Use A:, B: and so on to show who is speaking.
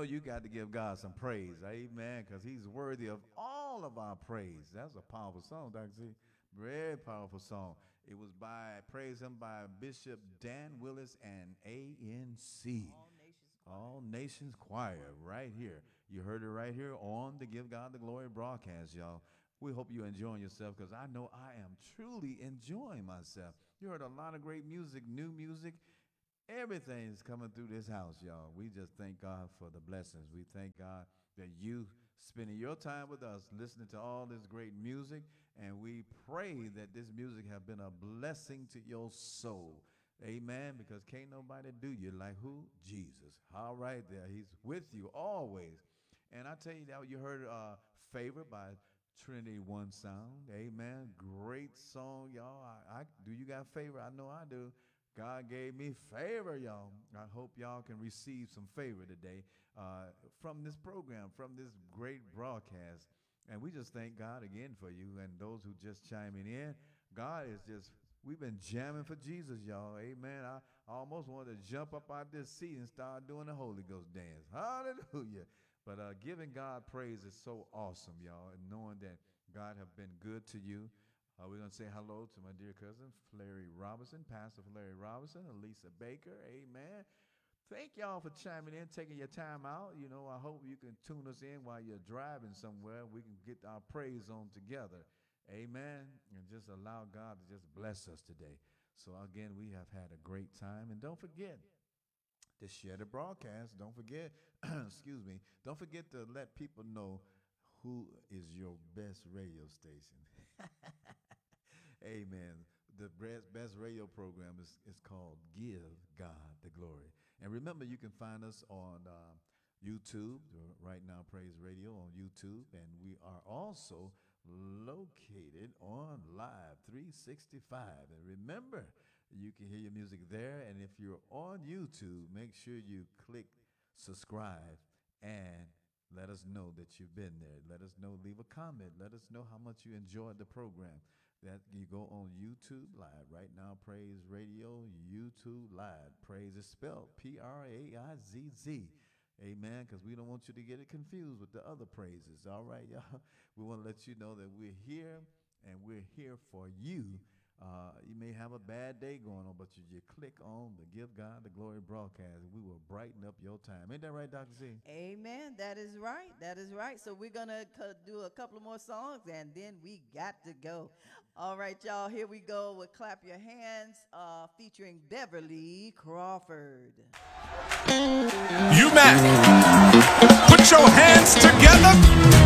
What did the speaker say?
A: know you got to give God some praise. Amen. Because he's worthy of all of our praise. That's a powerful song, Dr. Z. Very powerful song. It was praise him by Bishop Dan Willis and ANC. All Nations Choir right here. You heard it right here on the Give God the Glory broadcast, y'all. We hope you're enjoying yourself because I know I am truly enjoying myself. You heard a lot of great music, new music. Everything is coming through this house, y'all. We just thank God for the blessings. We thank God that you spending your time with us, listening to all this great music, and we pray that this music have been a blessing to your soul. Amen. Because can't nobody do you like who? Jesus. All right there. He's with you always. And I tell you that you heard Favor by Trinity One Sound. Amen. Great song, y'all. Do you got favor? I know I do. God gave me favor, y'all. I hope y'all can receive some favor today from this program, from this great broadcast. And we just thank God again for you and those who just chiming in. God is just, we've been jamming for Jesus, y'all. Amen. I almost wanted to jump up out this seat and start doing the Holy Ghost dance. Hallelujah. But giving God praise is so awesome, y'all, and knowing that God have been good to you. We're going to say hello to my dear cousin, Larry Robinson, Pastor Larry Robinson, Elisa Baker. Amen. Thank y'all for chiming in, taking your time out. You know, I hope you can tune us in while you're driving somewhere. We can get our praise on together. Amen. And just allow God to just bless us today. So, again, we have had a great time. And don't forget to share the broadcast. Don't forget, excuse me, don't forget to let people know who is your best radio station. Amen. The best radio program is called Give God the Glory. And remember, you can find us on YouTube, Right Now Praise Radio on YouTube. And we are also located on Live 365. And remember, you can hear your music there. And if you're on YouTube, make sure you click subscribe and let us know that you've been there. Let us know, leave a comment. Let us know how much you enjoyed the program. That you go on YouTube Live, Right Now Praise Radio, YouTube Live. Praise is spelled Praizz. Amen, because we don't want you to get it confused with the other praises. All right, y'all. We want to let you know that we're here, and we're here for you. You may have a bad day going on, but you click on the Give God the Glory broadcast, and we will brighten up your time. Ain't that right, Dr. Z?
B: Amen. That is right. That is right. So we're going to do a couple of more songs, and then we got to go. All right, y'all. Here we go with Clap Your Hands featuring Beverly Crawford.
C: UMac, put your hands together.